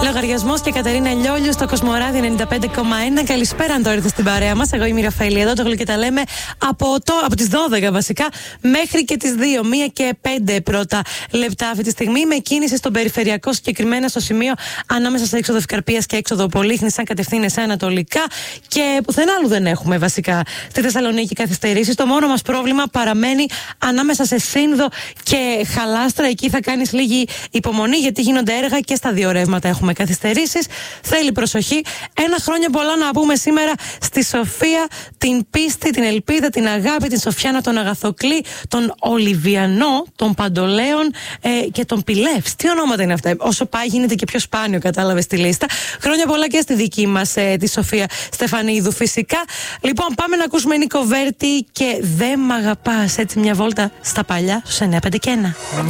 Λογαριασμός και Κατερίνα Λιόλιου στο Κοσμοράδι 95,1. Καλησπέρα, αν το ήρθε στην παρέα μας. Εγώ είμαι η Ραφαήλη εδώ, το γλυκέ τα λέμε από τις 12 βασικά μέχρι και τις 2. 1 και 5 πρώτα λεπτά αυτή τη στιγμή. Με κίνηση στον περιφερειακό, συγκεκριμένα στο σημείο ανάμεσα σε έξοδο Ευκαρπίας και έξοδο Πολύχνης, αν κατευθύνεσαι ανατολικά. Και πουθενά άλλου δεν έχουμε βασικά στη Θεσσαλονίκη καθυστερήσεις. Το μόνο μας πρόβλημα παραμένει ανάμεσα σε Σύνδο και Χαλάστρα. Εκεί θα κάνεις λίγη υπομονή, γιατί γίνονται έργα και στα δύο ρεύματα έχουμε καθυστερήσεις. Θέλει προσοχή. Ένα χρόνια πολλά να πούμε σήμερα στη Σοφία, την πίστη, την ελπίδα, την αγάπη, την Σοφιάνα, τον Αγαθοκλή, τον Ολιβιανό, τον Παντολέον και τον Πιλεύς. Τι ονόματα είναι αυτά? Όσο πάει γίνεται και πιο σπάνιο, κατάλαβες τη λίστα. Χρόνια πολλά και στη δική μας τη Σοφία Στεφανίδου φυσικά. Λοιπόν, πάμε να ακούσουμε Νίκο Βέρτη και «Δεν μ' αγαπάς». Έτσι μια βόλτα στα παλιά στους 9, 5 και 1.